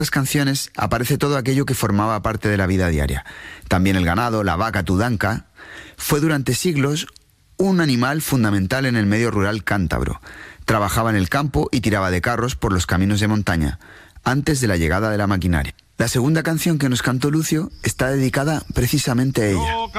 las canciones aparece todo aquello que formaba parte de la vida diaria. También el ganado, la vaca tudanca, fue durante siglos un animal fundamental en el medio rural cántabro. Trabajaba en el campo y tiraba de carros por los caminos de montaña, antes de la llegada de la maquinaria. La segunda canción que nos cantó Lucio está dedicada precisamente a ella.